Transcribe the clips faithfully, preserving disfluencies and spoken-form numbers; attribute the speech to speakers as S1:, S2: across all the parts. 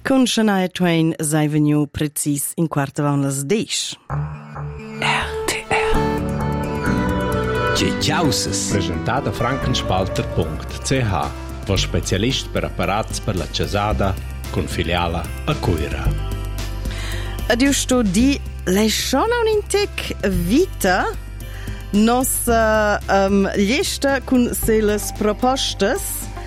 S1: Con Shania Twain sei venu precis in quarta van las deix.
S2: R T R. Tgei
S3: Presentata frankenspalter punct c h, vo specialist per apparats per la chasada, con filiala a Coira.
S1: Adiu sto di lei schon un intec vita nos um, lista con seles propostas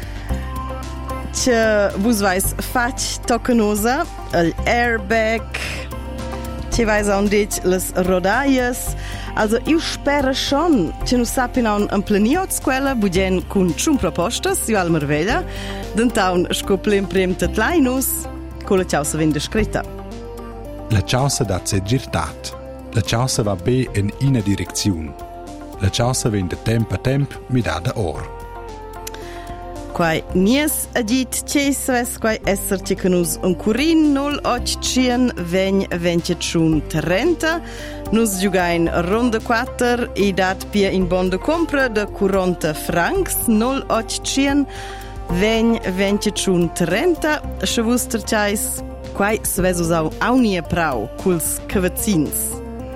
S1: che vos vais fac tocanosa, el airbag, che vais on dit les rodaias. Also, io spero schon che nu sappiano un, un planiot scuola budgen con ciun propostas, io al merveglia, d'entaun scoplen prem tatlainus, con la ciausa vende scritta.
S4: La ciausa dat se girtat. La ciausa va be in ina direziun. La ciausa vende temp a temp mi da da or.
S1: Quai nies agit ceses quai esser che canus un curin nul och cien vegn vence ciun trenta. Nus giugain ronda quattro e dat pia in bon de compra de quaranta francs nul och cien vegn vence ciun trenta. Se vus terciais quai sveis usau aunia prau culs cavazzins.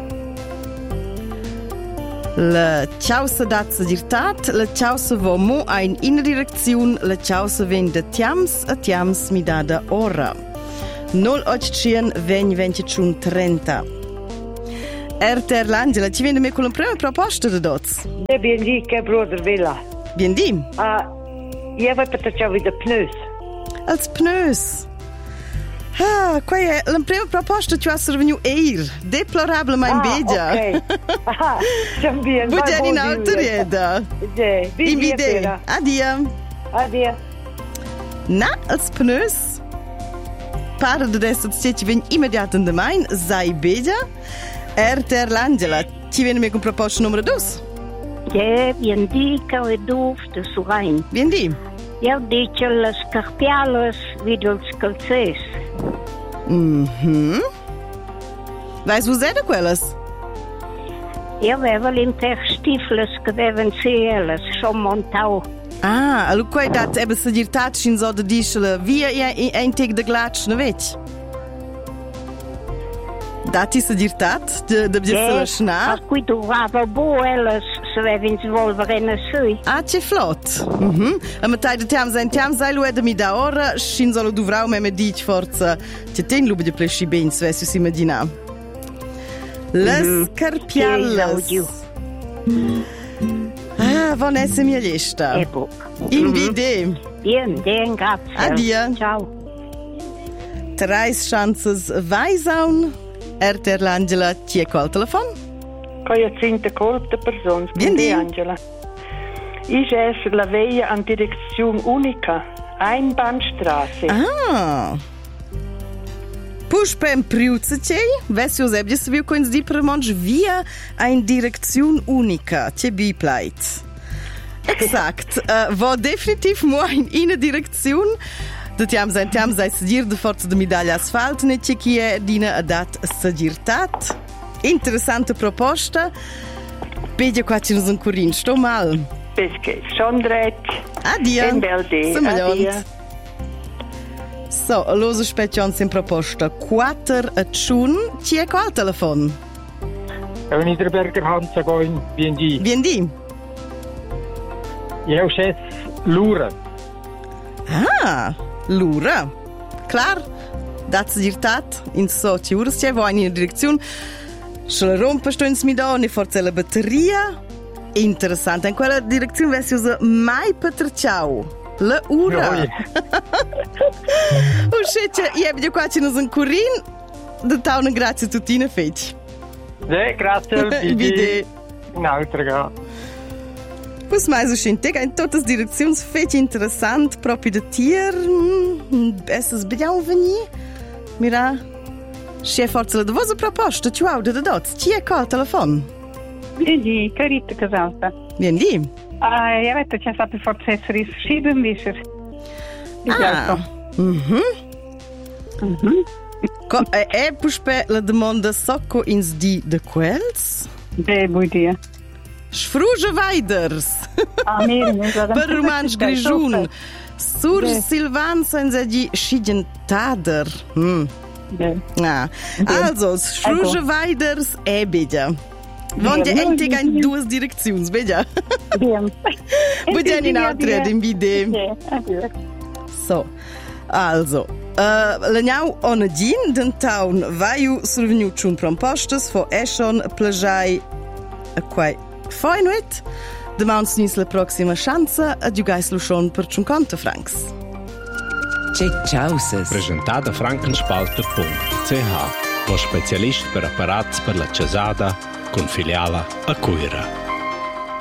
S1: La ciausa dat sa dirtat, la ciausa vo mo ein in direziun, la ciausa ven de tiams, a tiams mi da da ora. Nol och cien vegn vence ciun trenta. R T R l'Angela, ci vende me con la prima proposta de dots.
S5: E bien di che brother Villa.
S1: Bien di.
S5: Ah, io vai per ciao de pneus.
S1: Als pneus. Ah, quai è la prima proposta che ha servito eir. Deplorabile ma in begia.
S5: Ok. Ah, siamo bien.
S1: Bugen in autorieda.
S5: Sì,
S1: In vide. Adia.
S5: Adia.
S1: Na, als pneus. Pare de resto ci ven immediat in de main, sai begia. R T R l'Angela, ci viene me con proposta numero due.
S6: Ja, bien di che è duf de Surain.
S1: Bien di.
S6: Io dice le scarpiales video scalzes.
S1: Mhm. Weißt du, was quelles?
S6: Io avevo l'interstifles che devono essere schon montau.
S1: Ah, allora quai dat ebbe se dirtat in so de dischele via ein teg de glatsch, ne vet? Dati se dirtat de de bjessele schna.
S6: A cui trovavo boeles se devono svolvere in sui.
S1: Ah, c'è flott. Mhm. A metà de tiam sein tiam sai lu de mi da ora, shin solo du vrau me me dit forza. Che ten lube de plesci ben, se si si medina. Les carpiales. Ah, von esse mia lista.
S6: Ebo.
S1: In vide.
S6: Bien, bien, grazie.
S1: Adia.
S6: Ciao.
S1: Trais chances weisaun. R T R l'Angela, ci è col telefono?
S7: Jacinta colta persona.
S1: Bien di.
S7: Angela. Ich esse la veia an Direktion unica. Einbahnstraße.
S1: Ah. Push pem priuță cei, vesi o zebje să viu coins di premonj via ein Direktion unica, ce bi plait. Exact. uh, vo definitiv mo ein ina Direktion. De tiam sein tiam sei sedir de forza de medaglia asfalt ne ce chi è dina a dat sedirtat. Interessante proposta. Pedia qua ci nos un curin, sto mal.
S7: Pesche, schon dret.
S1: Adia.
S7: En bel di.
S1: Adia. So, loso specion sin proposta quattro a ciun, ci è qua al telefon?
S8: È Niederberger Hansa goin B and D.
S1: B and D.
S8: Io chef Lura.
S1: Ah, Lura. Clar, dați dirtat, in so ci uras ce voi in direzione. Se la rompe sto in smidone, forse la batteria. Interessante, in quella direzione vesi usa mai patrciau. La ura. Uscece, io vedo qua ci nos un curin. Da tau una grazie tutina feci.
S8: Sì, grazie al B D.
S1: Vide.
S8: Un'altra ga.
S1: Pus mais uscinte, in todas direzioni feci interessant, proprio de tier. Esses bediamo veni. Mira, c'è forza la dovosa proposta, ci aude da dots. Ci è qua al telefon?
S9: Bien di, Carita Casalta.
S1: Bien di.
S9: Ah, io vedo che sta per forza essere verschieden, wisser.
S1: Ah. Mhm.
S9: Mhm.
S1: Co e e puspe la domanda socco ins di de quels?
S9: De buidia.
S1: Sfruge weiders.
S9: Ah, mir, mir.
S1: Per romans grigiun. Sur Silvan sein sie die Schidentader. Hm. Ah. Also, Schruge weiters e bitte. Wenn die endlich in duas direzioni, bitte. Bitte in altre in Video. So. Also, uh, l'anau onadin d'entaun vaiu survenu chun prompostes fo eschon plajai a quai foinuit. Demans nis la proxima chance a giugais lo schon per cinquanta francs.
S2: Tschauses.
S3: Presentada frankenspalter punct c h, vo specialist per apparats per la chasada con filiala a Cuira.